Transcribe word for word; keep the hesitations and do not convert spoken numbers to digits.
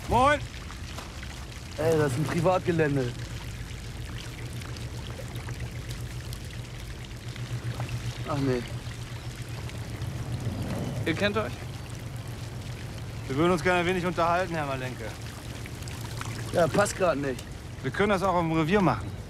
Moin. Ey, das ist ein Privatgelände. Ach nee. Ihr kennt euch? Wir würden uns gerne ein wenig unterhalten, Herr Malenke. Ja, passt gerade nicht. Wir können das auch auf dem Revier machen.